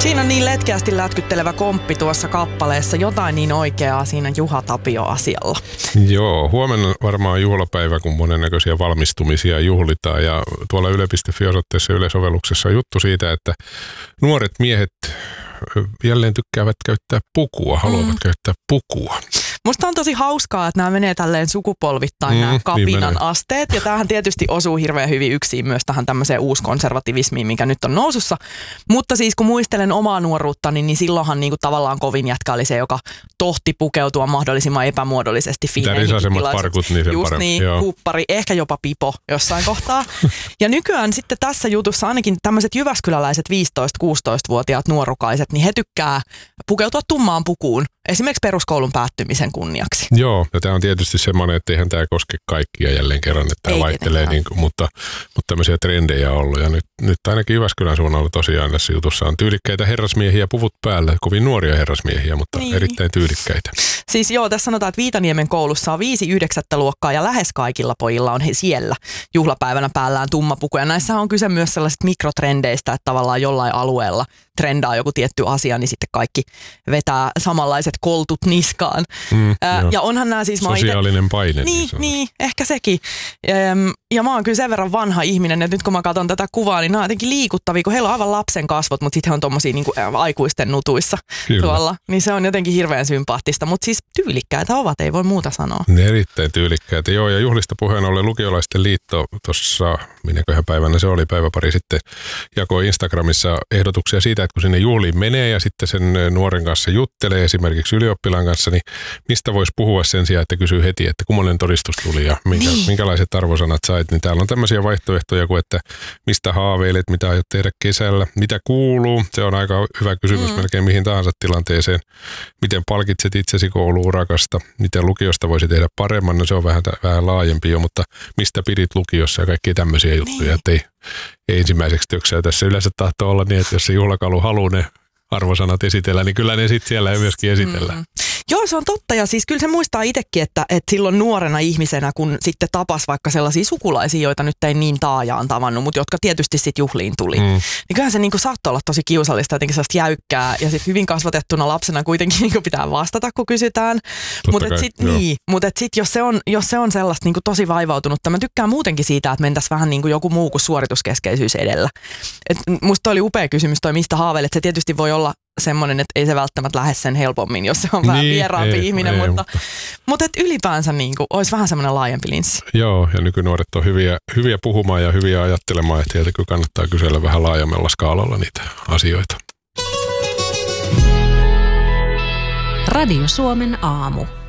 Siinä on niin letkeästi lätkyttelevä komppi tuossa kappaleessa, jotain niin oikeaa siinä Juha Tapio-asialla. Joo, huomenna varmaan juhlapäivä, kun monennäköisiä valmistumisia juhlitaan ja tuolla yle.fi-osoitteessa yleisovelluksessa on juttu siitä, että nuoret miehet jälleen tykkäävät käyttää pukua, haluavat käyttää pukua. Musta on tosi hauskaa, että nämä menee tälleen sukupolvittain nämä kapinan niin asteet. Ja tämähän tietysti osuu hirveän hyvin yksin myös tähän tämmöiseen uuskonservativismiin, mikä nyt on nousussa. Mutta siis kun muistelen omaa nuoruuttani, niin silloinhan niinku tavallaan kovin jätkä oli se, joka tohti pukeutua mahdollisimman epämuodollisesti fiineihin. Farkut, niin just parempi. Niin, joo. Huppari, ehkä jopa pipo jossain kohtaa. Ja nykyään sitten tässä jutussa ainakin tämmöiset jyväskyläläiset 15-16-vuotiaat nuorukaiset, niin he tykkää pukeutua tummaan pukuun. Esimerkiksi peruskoulun päättymisen kunniaksi. Joo, ja tämä on tietysti semmoinen, että eihän tämä koske kaikkia jälleen kerran, että tämä vaihtelee, niin kuin, mutta tämmöisiä trendejä on ollut. Ja nyt ainakin Jyväskylän suunnalla tosiaan tässä jutussa on tyylikkäitä herrasmiehiä puvut päällä, kovin nuoria herrasmiehiä, mutta niin erittäin tyylikkäitä. Siis joo, tässä sanotaan, että Viitaniemen koulussa on 5-9 luokkaa ja lähes kaikilla pojilla on he siellä juhlapäivänä päällään tumma puku. Ja näissä on kyse myös sellaisista mikrotrendeistä, että tavallaan jollain alueella trendaa joku tietty asia, niin sitten kaikki vetää samanlaiset koltut niskaan. Ja onhan nämä siis... Sosiaalinen paine. Niin, ehkä sekin. Ja mä oon kyllä sen verran vanha ihminen, että nyt kun mä katson tätä kuvaa, niin nämä on jotenkin liikuttavia, kun heillä on aivan lapsen kasvot, mutta sitten he on tommosia niin kuin aikuisten nutuissa tuolla. Niin se on jotenkin hirveän sympaattista, mutta siis tyylikkäitä ovat, ei voi muuta sanoa. Ne erittäin tyylikkäitä. Joo, ja juhlista puheen ollen Lukiolaisten liitto tuossa, minäköhän päivänä se oli, päiväpari sitten, jakoi Instagramissa ehdotuksia siitä, että kun sinne juhliin menee ja sitten sen nuoren kanssa juttelee, esimerkiksi ylioppilaan kanssa, niin mistä voisi puhua sen sijaan, että kysyy heti, että kummoinen todistus tuli ja minkälaiset arvosanat sait, niin täällä on tämmöisiä vaihtoehtoja kuin, että mistä haaveilet, mitä aiot tehdä kesällä, mitä kuuluu, se on aika hyvä kysymys melkein mihin tahansa tilanteeseen, miten palkitset itsesi koulu-urakasta, miten lukiosta voisi tehdä paremman, no se on vähän laajempi jo, mutta mistä pidit lukiossa ja kaikkia tämmöisiä juttuja, että ei ensimmäiseksi töksää tässä. Yleensä tahtoo olla niin, että jos se juhlakalu haluaa ne arvosanat esitellä, niin kyllä ne sitten siellä myöskin esitellään. Joo, se on totta ja siis kyllä se muistaa itsekin, että silloin nuorena ihmisenä, kun sitten tapas vaikka sellaisia sukulaisia, joita nyt ei niin taajaan tavannut, mutta jotka tietysti sitten juhliin tuli. Niin kyllähän se niinku saattoi olla tosi kiusallista, jotenkin sellaista jäykkää ja sitten hyvin kasvatettuna lapsena kuitenkin niinku pitää vastata, kun kysytään. Mutta sitten jos se on sellaista niinku tosi vaivautunutta, mä tykkään muutenkin siitä, että mentäisiin vähän niin kuin joku muu kuin suorituskeskeisyys edellä. Et musta oli upea kysymys toi, mistä haaveilet. Se tietysti voi olla semmoinen, että ei se välttämättä lähde sen helpommin, jos se on vähän vieraampi ihminen, mutta ylipäänsä niin kuin, olisi vähän semmoinen laajempi linssi. Joo, ja nykynuoret on hyviä puhumaan ja hyviä ajattelemaan, että heiltä kyllä kannattaa kysellä vähän laajemmalla skaalalla niitä asioita. Radio Suomen aamu.